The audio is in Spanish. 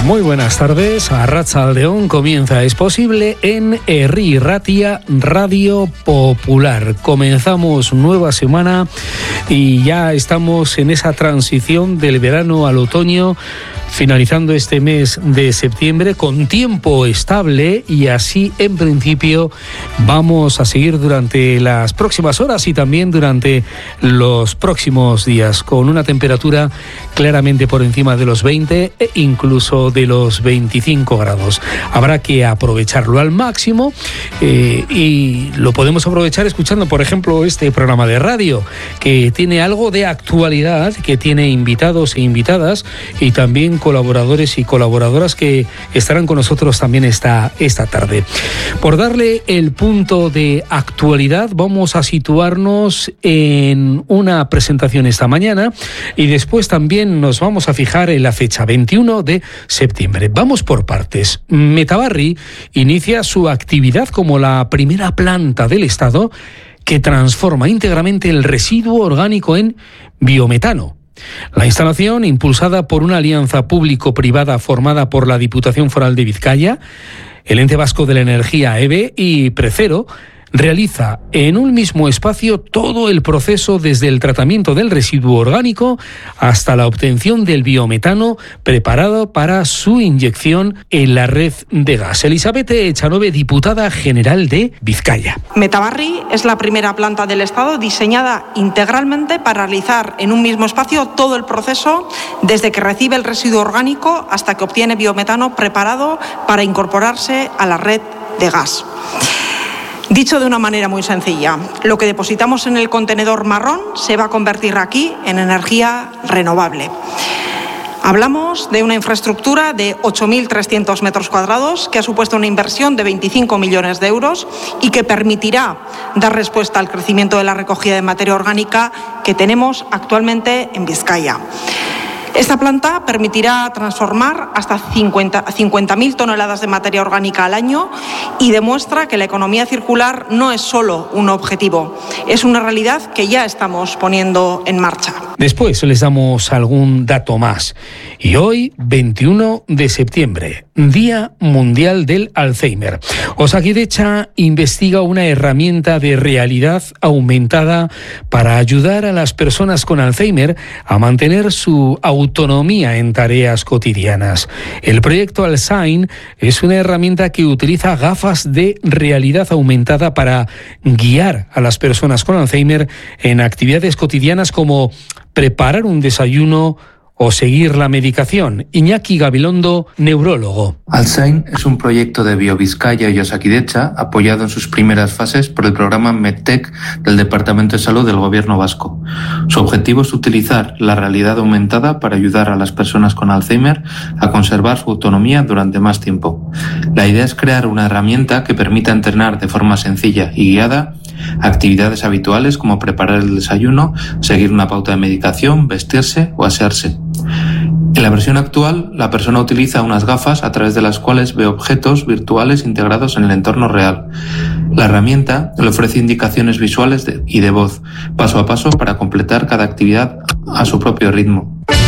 Muy buenas tardes, Arratsaldeon comienza Es Posible en Herri Ratia Radio Popular. Comenzamos nueva semana y ya estamos en esa transición del verano al otoño, finalizando este mes de septiembre con tiempo estable, y así en principio vamos a seguir durante las próximas horas y también durante los próximos días, con una temperatura claramente por encima de los 20 e incluso de los 25 grados. Habrá que aprovecharlo al máximo y lo podemos aprovechar escuchando, por ejemplo, este programa de radio que tiene algo de actualidad, que tiene invitados e invitadas y también colaboradores y colaboradoras que estarán con nosotros también esta tarde. Por darle el punto de actualidad, vamos a situarnos en una presentación esta mañana y después también nos vamos a fijar en la fecha 21 de septiembre. Vamos por partes. Metabarri inicia su actividad como la primera planta del Estado que transforma íntegramente el residuo orgánico en biometano. La instalación, impulsada por una alianza público-privada formada por la Diputación Foral de Vizcaya, el Ente Vasco de la Energía, EVE, y Precero, realiza en un mismo espacio todo el proceso desde el tratamiento del residuo orgánico hasta la obtención del biometano preparado para su inyección en la red de gas. Elizabeth Echanove, diputada general de Vizcaya. Metabarri es la primera planta del Estado diseñada integralmente para realizar en un mismo espacio todo el proceso desde que recibe el residuo orgánico hasta que obtiene biometano preparado para incorporarse a la red de gas. Dicho de una manera muy sencilla, lo que depositamos en el contenedor marrón se va a convertir aquí en energía renovable. Hablamos de una infraestructura de 8.300 metros cuadrados que ha supuesto una inversión de 25 millones de euros y que permitirá dar respuesta al crecimiento de la recogida de materia orgánica que tenemos actualmente en Vizcaya. Esta planta permitirá transformar hasta 50.000 toneladas de materia orgánica al año y demuestra que la economía circular no es solo un objetivo, es una realidad que ya estamos poniendo en marcha. Después les damos algún dato más. Y hoy, 21 de septiembre, Día Mundial del Alzheimer. Osakidetza investiga una herramienta de realidad aumentada para ayudar a las personas con Alzheimer a mantener su autonomía en tareas cotidianas. El proyecto Alzheimer es una herramienta que utiliza gafas de realidad aumentada para guiar a las personas con Alzheimer en actividades cotidianas como preparar un desayuno o seguir la medicación. Iñaki Gabilondo, neurólogo. Alzheimer es un proyecto de BioVizcaya y Osakidetza apoyado en sus primeras fases por el programa MedTech del Departamento de Salud del Gobierno vasco. Su objetivo es utilizar la realidad aumentada para ayudar a las personas con Alzheimer a conservar su autonomía durante más tiempo. La idea es crear una herramienta que permita entrenar de forma sencilla y guiada actividades habituales como preparar el desayuno, seguir una pauta de medicación, vestirse o asearse. En la versión actual, la persona utiliza unas gafas a través de las cuales ve objetos virtuales integrados en el entorno real. La herramienta le ofrece indicaciones visuales y de voz, paso a paso, para completar cada actividad a su propio ritmo.